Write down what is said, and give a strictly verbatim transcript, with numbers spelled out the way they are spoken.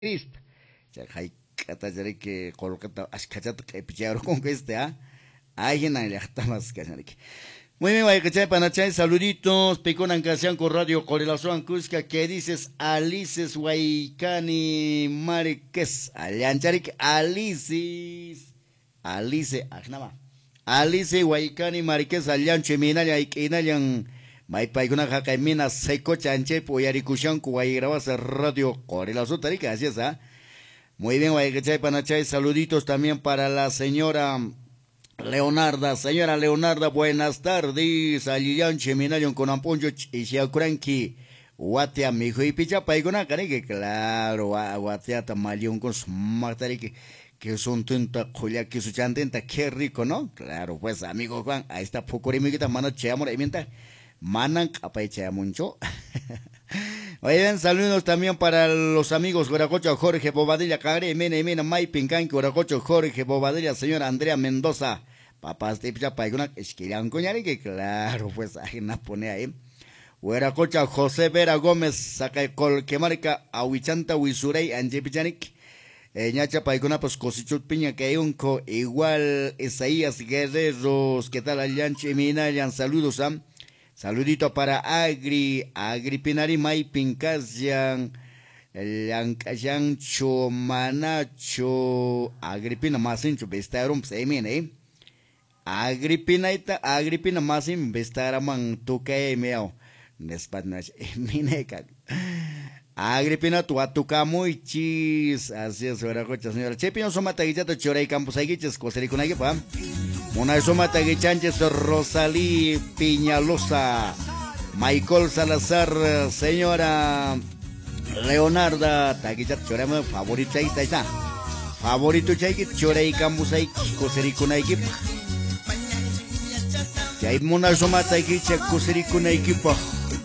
Cristo. Ya hay que que colocata ashkachata que picharo con que este ah. Ay, en la estamos que muy bien, vaya que panachay, saluditos, Piconan Canción con Radio Correlación Cusca, que dices Alices Huaycani Mariquez, Aliancharik Alices, Alice, Ajnama, Alice Huaycani Mariquez, Alianche Minalia y Kinalian, Maipaycuna Jacaimina, Seco Chanche, Poyaricuchan, Cuairabas, Radio Correlación Tarica, así es, ¿ah? Muy bien, vaya que panachay, saluditos también para la señora Leonarda, señora Leonarda, buenas tardes. Aliyan Cheminayon con Amponcho y Siacuranqui. Guatea, mi hijo y picha paigona, que claro, guatea tamalión con su matari que que son tanta joya que su chantenta, qué rico, ¿no? Claro, pues amigo Juan, ahí está Pocorimiguita, mano cheamor, ahí mienta, manan capa y cheamuncho. Oigan, saludos también para los amigos Guaracocho Jorge Bobadilla, Cagre, Mena, Mena, May Pincan, Guaracocho Jorge Bobadilla, señora Andrea Mendoza. Papás de picha paigona, esquilan coñari que claro, pues ahí nos pone ahí. Guaracocha José Vera Gómez, saca col que marca Ahuichanta Huizurey, Anje Pichanik. Ñacha paigona, pues cosichut piña que hay un co, igual Isaías Guerreros, ¿qué tal Allanche Minayan? Saludos, ¿ah? Saludito para Agri, Agripinari May Pincasian, Lancayan Chomanacho, Agripina Masincho, Bestarum, Semin, eh. Agripina ita, Agripina Masim, Bestaraman, Tuke Meo, Nespatnach, Mineca. Agripina tu atuca muy chis, así es, ahora cocha señora. Chepino soma taguichato choray campos aguiches, coserikunagi pa. Una soma taguichanches Rosalí Piñalosa, Michael Salazar, señora Leonarda, taguichat choray favorito ahí está. Favorito chay choray campos ahí, coserikunagi pa. Ya hay mona soma taguicha coserikunagi pa.